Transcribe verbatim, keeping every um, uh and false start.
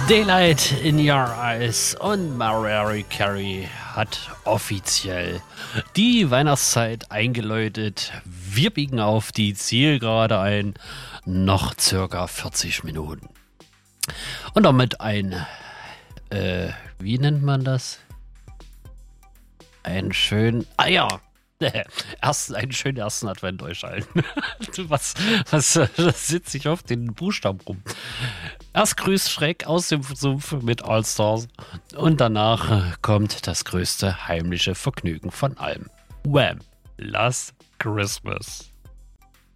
Daylight in Your Eyes und Mariah Carey hat offiziell die Weihnachtszeit eingeläutet. Wir biegen auf die Zielgerade ein, noch circa vierzig Minuten. Und damit ein, äh, wie nennt man das? Ein schön, ah ja, ersten, einen schönen ersten Advent euch allen. Was, was, das sitze ich auf den Buchstaben rum. Erst grüßt Schreck aus dem Sumpf mit All-Stars und danach kommt das größte heimliche Vergnügen von allem. Wham! Last Christmas.